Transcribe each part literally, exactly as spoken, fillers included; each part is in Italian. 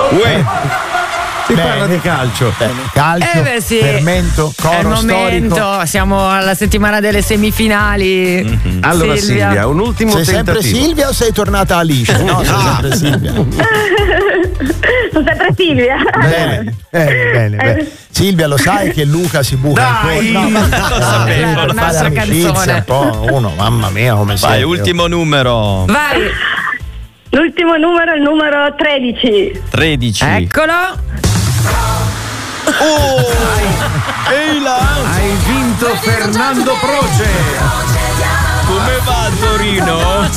Uè. Si bene. Parla di calcio. Bene. Calcio, eh beh, sì. fermento, coro è il momento, storico. Siamo alla settimana delle semifinali. Mm-hmm. Allora Silvia. Silvia, un ultimo sei tentativo. Sei sempre Silvia o sei tornata Alice? No, sei sempre Silvia. Sono sempre Silvia. Bene, bene, bene, bene. Silvia, lo sai che Luca si buca Dai, in no, no, lo sapevo. La nostra canzone. Un po', uno, mamma mia, come sei. Vai, ultimo numero. Vai. L'ultimo numero è il numero tredici. tredici. Eccolo. Oh! Ehi là! Hai vinto Fernando Proce. Come va a Torino?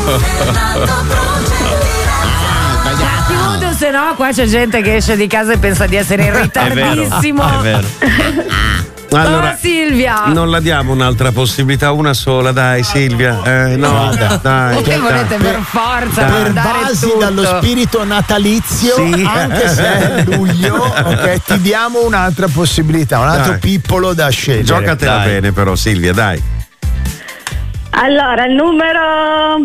Chiudo, se no qua c'è gente che esce di casa e pensa di essere in ritardissimo. È vero. È vero. Allora, oh, Silvia, non la diamo un'altra possibilità, una sola, dai Silvia. Eh, no, dai, dai. Che volete per forza per dare basi tutto. dallo spirito natalizio, sì. Anche se è luglio, ok, ti diamo un'altra possibilità, un altro dai. pippolo da scegliere. Giocatela Dai. bene però Silvia, dai. Allora, il numero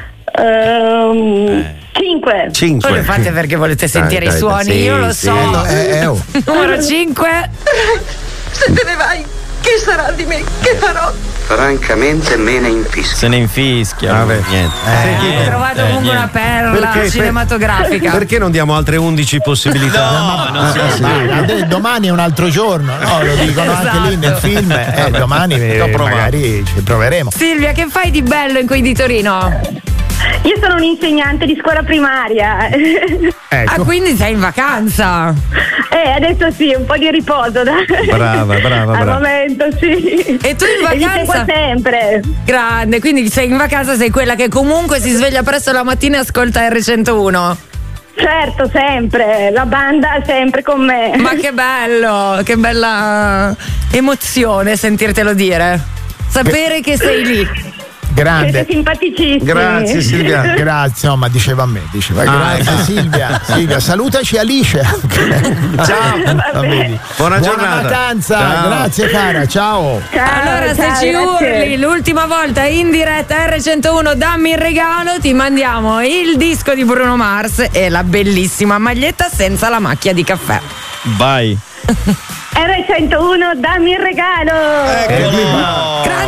um, cinque. cinque. Voi lo fate perché volete sentire Dai, i dai, suoni, sì, io lo sì. so. Eh, eh, oh. Numero cinque. Se te ne vai, che sarà di me? Che farò? Francamente me ne infischio. Se ne infischia. Vabbè. Niente. Eh, hai trovato eh, comunque una niente. perla Perché- cinematografica. Perché non diamo altre undici possibilità? No, non si Eh, sì, ma domani è un altro giorno, no? Lo dicono anche lì nel Esatto. film. Eh, domani eh, magari ci proveremo. Silvia, che fai di bello in quei di Torino? Io sono un'insegnante di scuola primaria. Ecco. Ah, quindi sei in vacanza? Eh, adesso sì, un po' di riposo. Dai. Brava, brava, Al brava. momento sì. E tu in E vi seguo vacanza? sempre. Grande, quindi sei in vacanza, sei quella che comunque si sveglia presto la mattina e ascolta erre centouno. Certo, sempre. La banda è sempre con me. Ma che bello, che bella emozione sentirtelo dire. Sapere che sei lì. Grande. Siete simpaticissimi. Grazie Silvia. Grazie, no, ma diceva a me, diceva. Grazie Ah. Silvia. Silvia, salutaci Alice. Ciao. Va bene. Buona giornata. vacanza, Ciao. grazie cara, ciao. Ciao, Allora, ciao, se ci grazie. urli l'ultima volta in diretta erre centouno, dammi il regalo, ti mandiamo il disco di Bruno Mars e la bellissima maglietta senza la macchia di caffè. Vai. erre centouno, dammi il regalo. Eccolo.